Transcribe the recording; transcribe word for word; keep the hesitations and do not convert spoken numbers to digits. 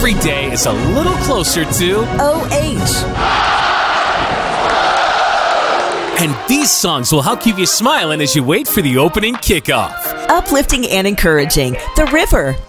every day is a little closer to O H. And these songs will help keep you smiling as you wait for the opening kickoff. Uplifting and encouraging. The River